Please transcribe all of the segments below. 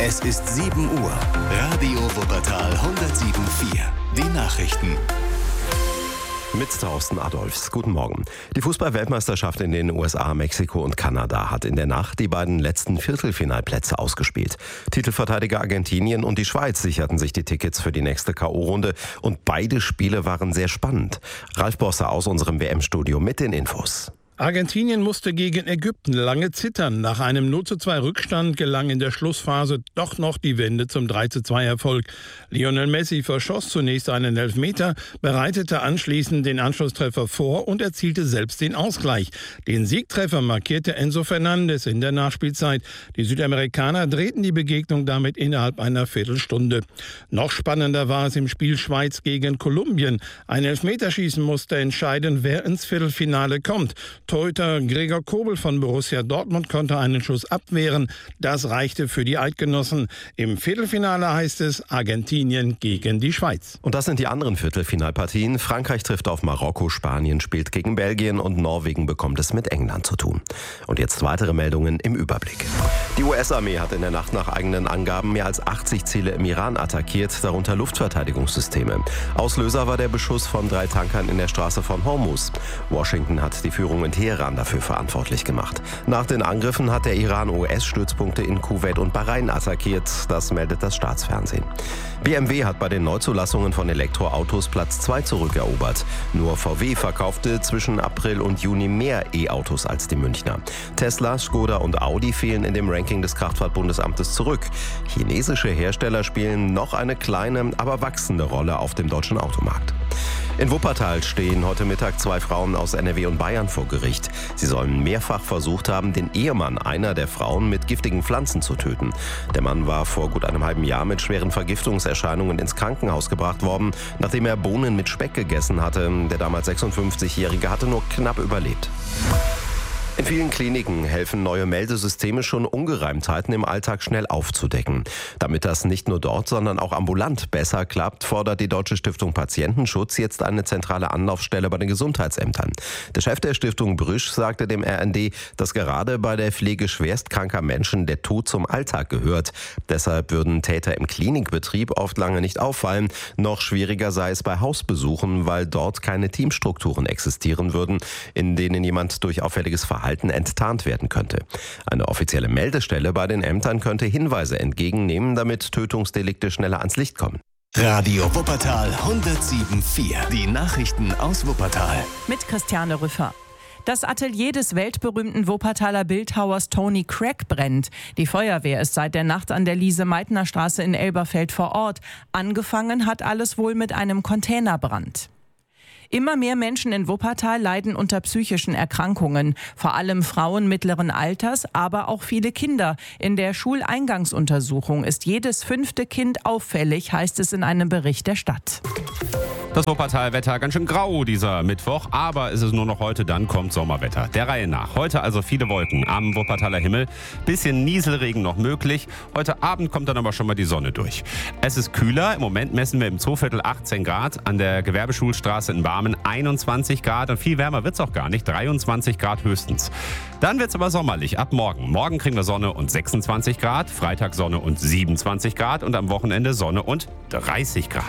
Es ist 7 Uhr. Radio Wuppertal 107.4. Die Nachrichten. Mit Thorsten Adolfs. Guten Morgen. Die Fußball-Weltmeisterschaft in den USA, Mexiko und Kanada hat in der Nacht die beiden letzten Viertelfinalplätze ausgespielt. Titelverteidiger Argentinien und die Schweiz sicherten sich die Tickets für die nächste K.O.-Runde und beide Spiele waren sehr spannend. Ralf Bosse aus unserem WM-Studio mit den Infos. Argentinien musste gegen Ägypten lange zittern. Nach einem 0:2 Rückstand gelang in der Schlussphase doch noch die Wende zum 3:2 Erfolg. Lionel Messi verschoss zunächst einen Elfmeter, bereitete anschließend den Anschlusstreffer vor und erzielte selbst den Ausgleich. Den Siegtreffer markierte Enzo Fernandez in der Nachspielzeit. Die Südamerikaner drehten die Begegnung damit innerhalb einer Viertelstunde. Noch spannender war es im Spiel Schweiz gegen Kolumbien. Ein Elfmeterschießen musste entscheiden, wer ins Viertelfinale kommt. Torhüter Gregor Kobel von Borussia Dortmund konnte einen Schuss abwehren. Das reichte für die Eidgenossen. Im Viertelfinale heißt es Argentinien gegen die Schweiz. Und das sind die anderen Viertelfinalpartien. Frankreich trifft auf Marokko, Spanien spielt gegen Belgien und Norwegen bekommt es mit England zu tun. Und jetzt weitere Meldungen im Überblick. Die US-Armee hat in der Nacht nach eigenen Angaben mehr als 80 Ziele im Iran attackiert, darunter Luftverteidigungssysteme. Auslöser war der Beschuss von 3 Tankern in der Straße von Hormuz. Washington hat die Führung in Teheran dafür verantwortlich gemacht. Nach den Angriffen hat der Iran US-Stützpunkte in Kuwait und Bahrain attackiert. Das meldet das Staatsfernsehen. BMW hat bei den Neuzulassungen von Elektroautos Platz 2 zurückerobert. Nur VW verkaufte zwischen April und Juni mehr E-Autos als die Münchner. Tesla, Skoda und Audi fehlen in dem Ranking des Kraftfahrtbundesamtes zurück. Chinesische Hersteller spielen noch eine kleine, aber wachsende Rolle auf dem deutschen Automarkt. In Wuppertal stehen heute Mittag 2 Frauen aus NRW und Bayern vor Gericht. Sie sollen mehrfach versucht haben, den Ehemann einer der Frauen mit giftigen Pflanzen zu töten. Der Mann war vor gut einem halben Jahr mit schweren Vergiftungserscheinungen ins Krankenhaus gebracht worden, nachdem er Bohnen mit Speck gegessen hatte. Der damals 56-Jährige hatte nur knapp überlebt. In vielen Kliniken helfen neue Meldesysteme schon, Ungereimtheiten im Alltag schnell aufzudecken. Damit das nicht nur dort, sondern auch ambulant besser klappt, fordert die Deutsche Stiftung Patientenschutz jetzt eine zentrale Anlaufstelle bei den Gesundheitsämtern. Der Chef der Stiftung Brüsch sagte dem RND, dass gerade bei der Pflege schwerstkranker Menschen der Tod zum Alltag gehört. Deshalb würden Täter im Klinikbetrieb oft lange nicht auffallen. Noch schwieriger sei es bei Hausbesuchen, weil dort keine Teamstrukturen existieren würden, in denen jemand durch auffälliges Verhalten enttarnt werden könnte. Eine offizielle Meldestelle bei den Ämtern könnte Hinweise entgegennehmen, damit Tötungsdelikte schneller ans Licht kommen. Radio Wuppertal 107.4. Die Nachrichten aus Wuppertal. Mit Christiane Rüffer. Das Atelier des weltberühmten Wuppertaler Bildhauers Tony Craig brennt. Die Feuerwehr ist seit der Nacht an der Lise-Meitner-Straße in Elberfeld vor Ort. Angefangen hat alles wohl mit einem Containerbrand. Immer mehr Menschen in Wuppertal leiden unter psychischen Erkrankungen. Vor allem Frauen mittleren Alters, aber auch viele Kinder. In der Schuleingangsuntersuchung ist jedes 5. Kind auffällig, heißt es in einem Bericht der Stadt. Das Wuppertal-Wetter ganz schön grau dieser Mittwoch, aber ist es nur noch heute, dann kommt Sommerwetter. Der Reihe nach. Heute also viele Wolken am Wuppertaler Himmel. Bisschen Nieselregen noch möglich. Heute Abend kommt dann aber schon mal die Sonne durch. Es ist kühler. Im Moment messen wir im Zooviertel 18 Grad. An der Gewerbeschulstraße in Barmen 21 Grad. Und viel wärmer wird's auch gar nicht. 23 Grad höchstens. Dann wird's aber sommerlich ab morgen. Morgen kriegen wir Sonne und 26 Grad. Freitag Sonne und 27 Grad. Und am Wochenende Sonne und 30 Grad.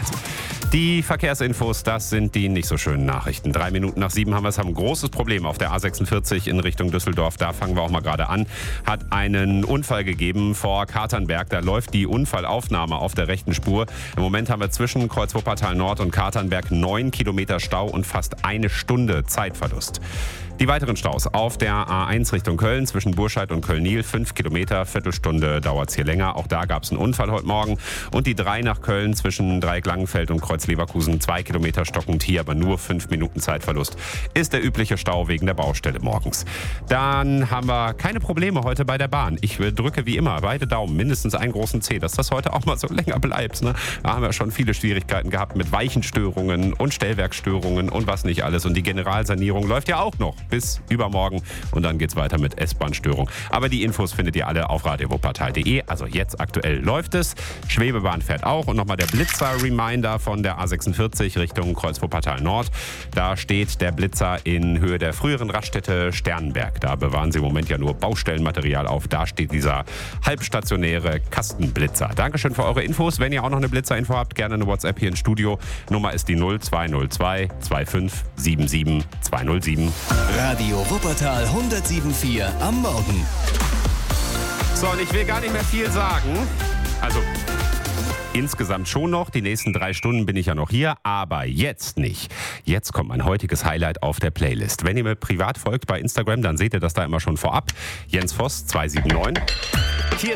Die Verkehrsinfos, das sind die nicht so schönen Nachrichten. 6:03 haben wir es, haben ein großes Problem auf der A46 in Richtung Düsseldorf. Da fangen wir auch mal gerade an. Hat einen Unfall gegeben vor Katernberg. Da läuft die Unfallaufnahme auf der rechten Spur. Im Moment haben wir zwischen Kreuz Wuppertal Nord und Katernberg 9 Kilometer Stau und fast 1 Stunde Zeitverlust. Die weiteren Staus auf der A1 Richtung Köln zwischen Burscheid und Köln-Niel 5 Kilometer, Viertelstunde dauert es hier länger. Auch da gab es einen Unfall heute Morgen. Und die 3 nach Köln zwischen Dreieck-Langenfeld und Kreuz-Leverkusen 2 Kilometer stockend, hier aber nur 5 Minuten Zeitverlust. Ist der übliche Stau wegen der Baustelle morgens. Dann haben wir keine Probleme heute bei der Bahn. Ich drücke wie immer beide Daumen, mindestens einen großen C, dass das heute auch mal so länger bleibt. Ne? Da haben wir schon viele Schwierigkeiten gehabt mit Weichenstörungen und Stellwerkstörungen und was nicht alles. Und die Generalsanierung läuft ja auch noch. bis übermorgen und dann geht's weiter mit S-Bahn-Störung. Aber die Infos findet ihr alle auf radiowuppertal.de. Also jetzt aktuell läuft es. Schwebebahn fährt auch und nochmal der Blitzer-Reminder von der A46 Richtung Kreuz-Wuppertal Nord. Da steht der Blitzer in Höhe der früheren Raststätte Sternenberg. Da bewahren sie im Moment ja nur Baustellenmaterial auf. Da steht dieser halbstationäre Kastenblitzer. Dankeschön für eure Infos. Wenn ihr auch noch eine Blitzer-Info habt, gerne eine WhatsApp hier ins Studio. Nummer ist die 0202 25 77 207. Radio Wuppertal 107.4 am Morgen. So, und ich will gar nicht mehr viel sagen. Also insgesamt schon noch. Die nächsten 3 Stunden bin ich ja noch hier, aber jetzt nicht. Jetzt kommt mein heutiges Highlight auf der Playlist. Wenn ihr mir privat folgt bei Instagram, dann seht ihr das da immer schon vorab. Jens Voss 279. Hier